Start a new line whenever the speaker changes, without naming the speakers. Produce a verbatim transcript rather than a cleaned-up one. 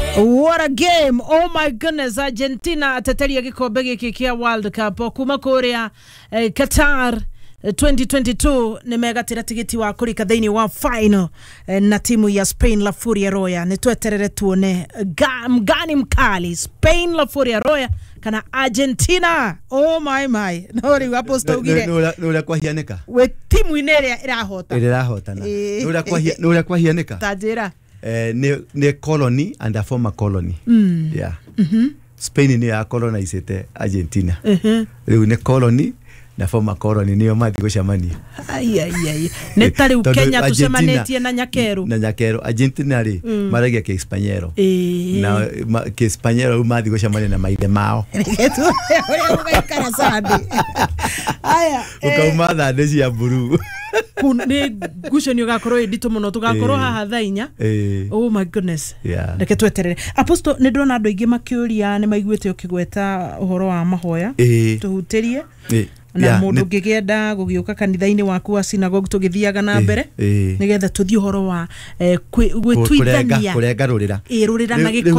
What a game. Oh my goodness. Argentina ateteria gikombe giki kia World Cup kuma Korea eh, Qatar twenty twenty-two ni megatira tigiti wa kurika thiini wa final eh, na timu ya Spain La Furia Roya. Ni tweterere tuone ga, mgani mkali Spain La Furia Roya kana Argentina. Oh my my. Nori waposto ugire.
Nura kwa hianeka.
We timu ineria irahota.
Irahota na. Nura kwa hi nura kwa hianeka.
Tajira.
Eh ne ne colony and a former colony.
Mm.
Yeah.
Mhm.
Spain ni ya colonized Argentina.
Mhm.
Leo ne colony na former colony niyo mathi gucamania.
Ai ai ai. Netari u Kenya tucemanetie na Nyakeru.
Na Nyakeru Argentina ri mm. maragia ke Espanyero.
E...
Na ma, ke Espanyero mathi gucamania na maithe mao.
Etu ore ugaikara sandi. Aya.
Ukauma thande cia buru.
Kuni gucenio gakorwo ndito muno tugakorwo haha thainya. Oh my goodness.
Yeah.
Reke tweterere. Aposto ne ndona andu aingi makiuria ne maiguite ukigweta uhoro wa mahoya. Tuhutirie. Na yeah, mundu ngigienda gugiuka kanitha-ini waku wa synagogue tugithiaga na mbere nigetha tuthie uhoro wa gwitwithania
kurenga rurira
eh rurira na